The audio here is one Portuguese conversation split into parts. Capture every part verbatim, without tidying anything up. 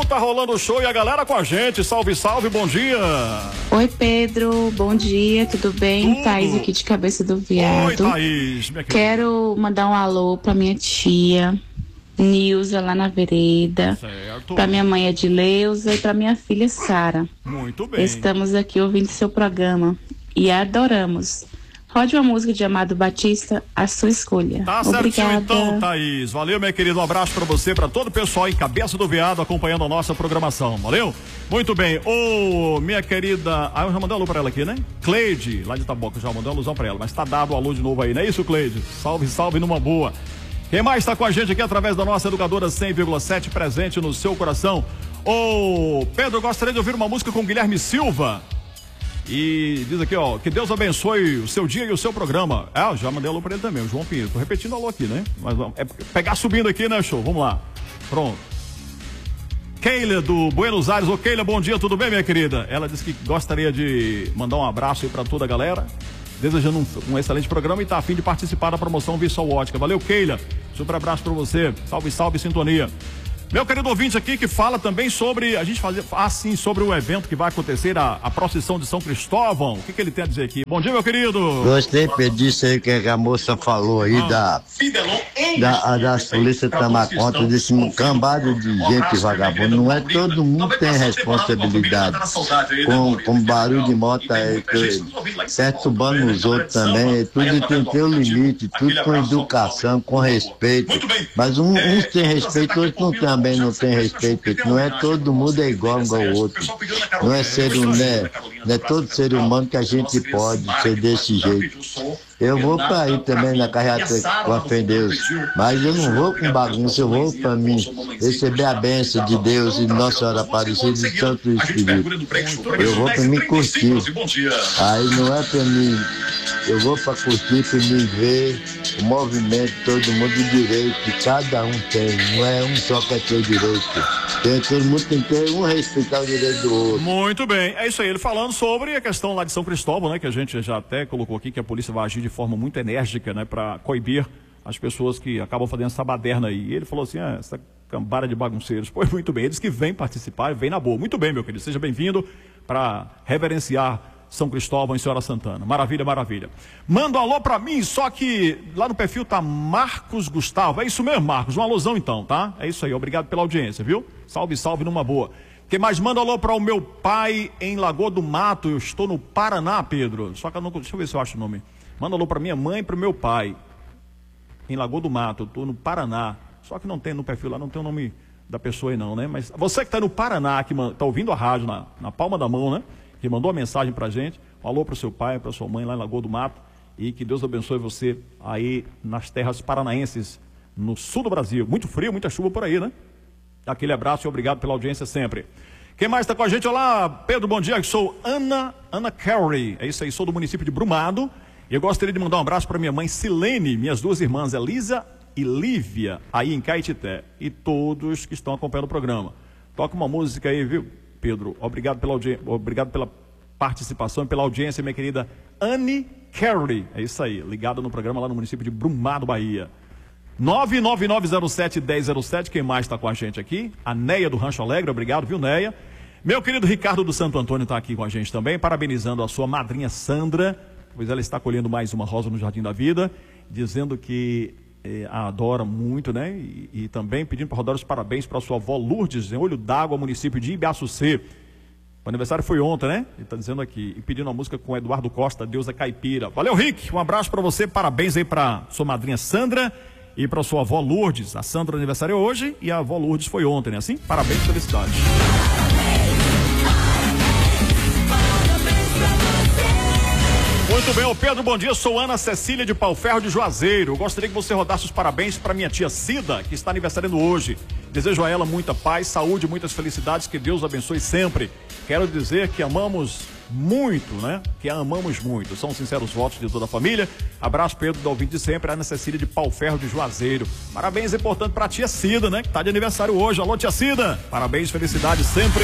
tá rolando o show e a galera com a gente. Salve, salve, bom dia. Oi, Pedro, bom dia, tudo bem? Tudo. Thaís aqui de Cabeça do Viado. Oi, Thaís, minha querida. Quero mandar um alô pra minha tia Nilza, lá na vereda. Certo. Pra minha mãe Edileuza e pra minha filha Sara. Muito bem. Estamos aqui ouvindo seu programa e adoramos. Rode uma música de Amado Batista, a sua escolha. Tá certinho então, Thaís. Valeu, minha querida. Um abraço pra você, pra todo o pessoal em Cabeça do Veado acompanhando a nossa programação. Valeu? Muito bem. Ô, oh, minha querida. Ah, eu já mandei um alô pra ela aqui, né? Cleide, lá de Taboca, já mandei um alusão pra ela. Mas tá dado o alô de novo aí, não é isso, Cleide? Salve, salve numa boa. Quem mais está com a gente aqui através da nossa educadora cem vírgula sete, presente no seu coração? Ô, oh, Pedro, eu gostaria de ouvir uma música com Guilherme Silva. E diz aqui, ó, que Deus abençoe o seu dia e o seu programa. Ah, já mandei alô pra ele também, o João Pinheiro. Tô repetindo alô aqui, né? Mas é pegar subindo aqui, né, show? Vamos lá. Pronto. Keila do Buenos Aires. Ô, Keila, bom dia, tudo bem, minha querida? Ela disse que gostaria de mandar um abraço aí pra toda a galera, desejando um, um excelente programa e tá a fim de participar da promoção Visual Ótica. Valeu, Keila. Super abraço pra você. Salve, salve, sintonia. Meu querido ouvinte aqui que fala também sobre, a gente fazer assim, sobre o evento que vai acontecer, a, a procissão de São Cristóvão. O que, que ele tem a dizer aqui? Bom dia, meu querido. Gostei, Pedro, disso aí que a moça falou aí, ah. da, da, da polícia tomar conta desse cambado de gente vagabunda. Não é todo mundo tem responsabilidade com, com barulho de moto aí, perturbando os outros também. Tudo tem que ter o limite, tudo com educação, com respeito. Mas um, uns tem respeito, outros não tem. Também não tem respeito, não é todo mundo é igual um ao outro, não é ser um, né, não é todo ser humano que a gente pode ser desse jeito. Eu vou para aí também na carreata com a fé em Deus, mas eu não vou com bagunça, eu vou para mim receber a bênção de Deus e Nossa Senhora Aparecida e Santo Espírito. Eu vou para mim curtir, aí não é para mim, eu vou para curtir, para mim ver o movimento, todo mundo direito, que cada um tem, não é um só que ter direito. Tem, todo mundo tem que ter um respeitar o direito do outro. Muito bem, é isso aí, ele falando sobre a questão lá de São Cristóvão, né, que a gente já até colocou aqui, que a polícia vai agir de forma muito enérgica, né, para coibir as pessoas que acabam fazendo essa baderna aí. E ele falou assim, ah, essa cambada de bagunceiros. Pois muito bem, eles que vêm participar, vêm na boa. Muito bem, meu querido, seja bem-vindo para reverenciar São Cristóvão e Senhora Santana. Maravilha, maravilha. Manda um alô pra mim, só que lá no perfil tá Marcos Gustavo. É isso mesmo, Marcos, uma alusão então, tá? É isso aí, obrigado pela audiência, viu? Salve, salve numa boa. Quem mais manda alô para o meu pai em Lagoa do Mato? Eu estou no Paraná, Pedro. Só que eu não... Deixa eu ver se eu acho o nome. Manda alô para minha mãe e para o meu pai em Lagoa do Mato. Eu estou no Paraná. Só que não tem no perfil lá, não tem o nome da pessoa aí não, né? Mas você que está no Paraná, que está ouvindo a rádio na, na palma da mão, né? Que mandou a mensagem pra gente, um alô pro seu pai, pra sua mãe lá em Lagoa do Mato, e que Deus abençoe você aí nas terras paranaenses, no sul do Brasil. Muito frio, muita chuva por aí, né? Aquele abraço e obrigado pela audiência sempre. Quem mais está com a gente? Olá, Pedro, bom dia, eu sou Ana, Ana Carey, é isso aí, sou do município de Brumado, e eu gostaria de mandar um abraço para minha mãe Silene, minhas duas irmãs Elisa e Lívia, aí em Caetité, e todos que estão acompanhando o programa. Toca uma música aí, viu, Pedro? Obrigado pela audiência, obrigado pela participação e pela audiência, minha querida Anne Carey. É isso aí, ligada no programa lá no município de Brumado, Bahia. nove nove nove zero sete um zero zero sete, quem mais está com a gente aqui? A Neia do Rancho Alegre, obrigado, viu, Neia? Meu querido Ricardo do Santo Antônio está aqui com a gente também, parabenizando a sua madrinha Sandra, pois ela está colhendo mais uma rosa no Jardim da Vida, dizendo que eh, a adora muito, né? E, e também pedindo para rodar os parabéns para a sua avó Lourdes, em Olho d'Água, município de Ibiaçucê. O aniversário foi ontem, né? Ele está dizendo aqui, e pedindo uma música com Eduardo Costa, Deus é Caipira. Valeu, Rick, um abraço para você, parabéns aí para sua madrinha Sandra e para sua avó Lourdes. A Sandra aniversário é hoje e a avó Lourdes foi ontem, né? Assim, parabéns, felicidades. Muito bem, ô Pedro, bom dia, sou Ana Cecília de Pauferro de Juazeiro. Eu gostaria que você rodasse os parabéns para minha tia Cida, que está aniversariando hoje. Desejo a ela muita paz, saúde, muitas felicidades, que Deus abençoe sempre. Quero dizer que amamos muito, né? Que a amamos muito. São sinceros votos de toda a família. Abraço, Pedro, do ouvinte de sempre, Ana Cecília de Pauferro de Juazeiro. Parabéns, importante para a tia Cida, né? Que está de aniversário hoje. Alô, tia Cida. Parabéns, felicidades sempre.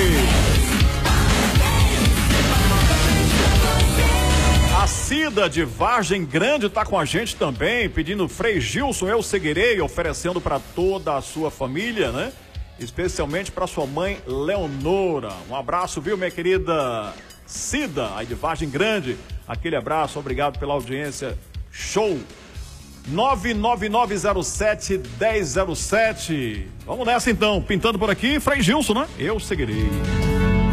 A Cida de Vargem Grande está com a gente também, pedindo Frei Gilson, eu seguirei, oferecendo para toda a sua família, né? especialmente para sua mãe Leonora. Um abraço, viu, minha querida Cida, aí de Vargem Grande. Aquele abraço, obrigado pela audiência. Show! nove nove nove zero sete, um zero zero sete. Vamos nessa então, pintando por aqui, Frei Gilson, né? Eu seguirei.